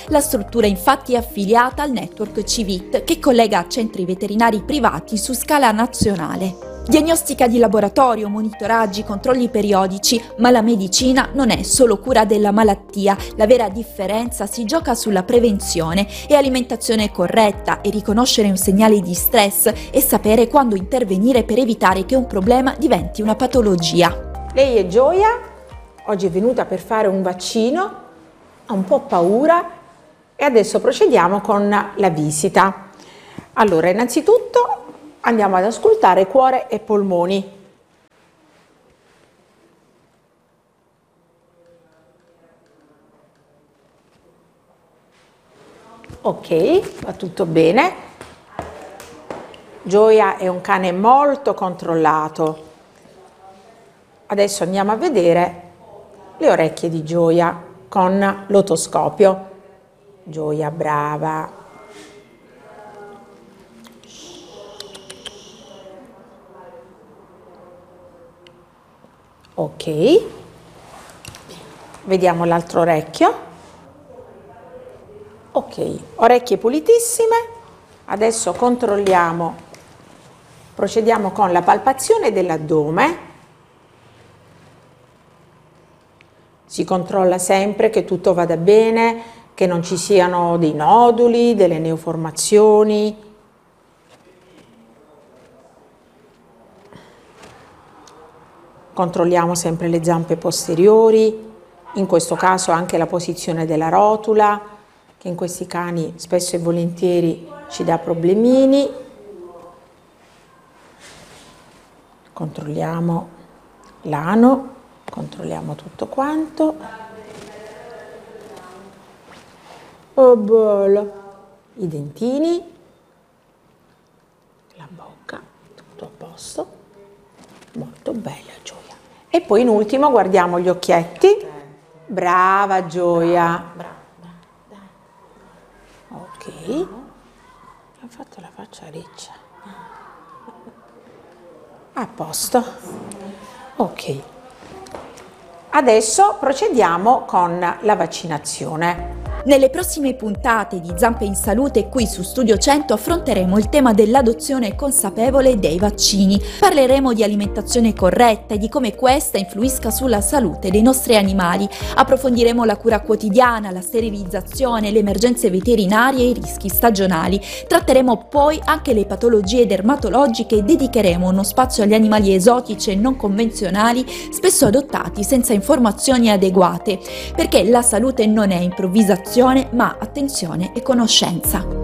La struttura infatti è affiliata al network Civit, che collega centri veterinari privati su scala nazionale. Diagnostica di laboratorio, monitoraggi, controlli periodici, ma la medicina non è solo cura della malattia, la vera differenza si gioca sulla prevenzione e alimentazione corretta e riconoscere un segnale di stress e sapere quando intervenire per evitare che un problema diventi una patologia. Lei è Gioia, oggi è venuta per fare un vaccino, ha un po' paura e adesso procediamo con la visita. Allora, innanzitutto andiamo ad auscultare cuore e polmoni. Ok, va tutto bene. Gioia è un cane molto controllato. Adesso andiamo a vedere le orecchie di Gioia con l'otoscopio. Gioia, brava. Ok, vediamo l'altro orecchio. Ok, orecchie pulitissime. Adesso controlliamo, procediamo con la palpazione dell'addome. Si controlla sempre che tutto vada bene, che non ci siano dei noduli, delle neoformazioni. Controlliamo sempre le zampe posteriori, in questo caso anche la posizione della rotula, che in questi cani spesso e volentieri ci dà problemini. Controlliamo l'ano, controlliamo tutto quanto. Oh bello! I dentini, la bocca, tutto a posto. Molto bella Gioia. E poi in ultimo guardiamo gli occhietti. Brava Gioia. Brava, dai. Ok. Ha fatto la faccia riccia. A posto. Ok. Adesso procediamo con la vaccinazione. Nelle prossime puntate di Zampe in Salute qui su Studio 100 affronteremo il tema dell'adozione consapevole dei vaccini. Parleremo di alimentazione corretta e di come questa influisca sulla salute dei nostri animali. Approfondiremo la cura quotidiana, la sterilizzazione, le emergenze veterinarie e i rischi stagionali. Tratteremo poi anche le patologie dermatologiche e dedicheremo uno spazio agli animali esotici e non convenzionali, spesso adottati senza informazioni adeguate, perché la salute non è improvvisazione ma attenzione e conoscenza.